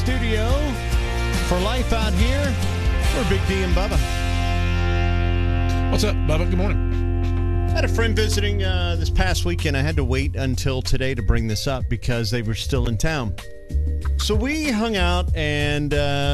studio for life out here. We're Big D and Bubba. What's up, Bubba? Good morning. I had a friend visiting this past weekend. I had to wait until today to bring this up because they were still in town. So we hung out and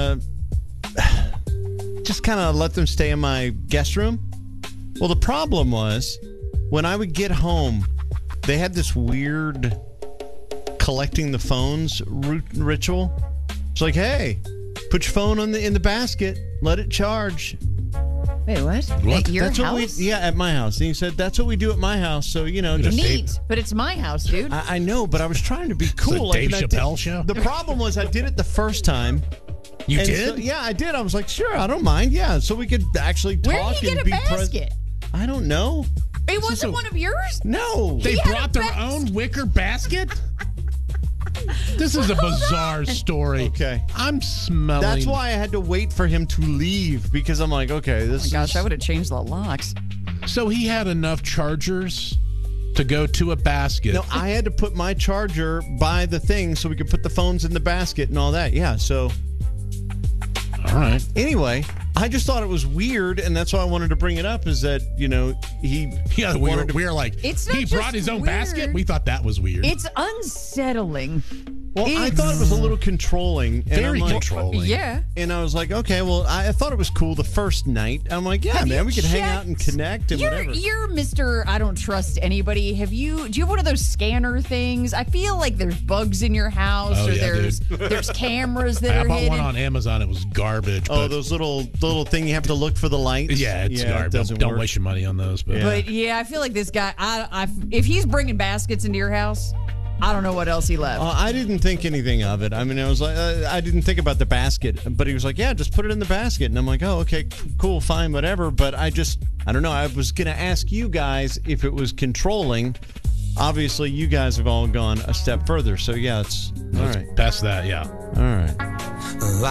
just kind of let them stay in my guest room. Well, the problem was when I would get home, they had this weird collecting the phones ritual. It's like, hey, put your phone in the basket, let it charge. Wait, what? At your house? At my house. And he said, that's what we do at my house. So, just neat. But it's my house, dude. I know, but I was trying to be cool. It's a Dave Chappelle show? The problem was I did it the first time. You did? So, I did. I was like, sure, I don't mind. Yeah, so we could actually talk. Where did you get a basket? I don't know. It wasn't one of yours? No. They brought their own wicker basket? This is a bizarre story. Okay. I'm smelling. That's why I had to wait for him to leave, because I'm like, okay, this is... Oh my gosh, I would have changed the locks. So he had enough chargers to go to a basket. No, I had to put my charger by the thing so we could put the phones in the basket and all that. Yeah, so... All right. Anyway, I just thought it was weird, and that's why I wanted to bring it up, is that, he... Yeah, we were like, it's not he brought his own weird. basket? We thought that was weird. It's unsettling. Well, I thought it was a little controlling. Very controlling. Yeah. And I was like, okay, well, I thought it was cool the first night. I'm like, yeah, man, we could hang out and connect and whatever. You're Mr. I don't trust anybody. Do you have one of those scanner things? I feel like there's bugs in your house there's cameras that are hidden. I bought one on Amazon. It was garbage. Oh, those little thing you have to look for the lights? Yeah, it's garbage. Don't waste your money on those. But I feel like this guy, if he's bringing baskets into your house, I don't know what else he left. I didn't think anything of it. I mean, I was like, I didn't think about the basket, but he was like, yeah, just put it in the basket. And I'm like, oh, okay, cool, fine, whatever. But I don't know. I was going to ask you guys if it was controlling. Obviously, you guys have all gone a step further. So, yeah, it's all right. Past that, yeah. All right.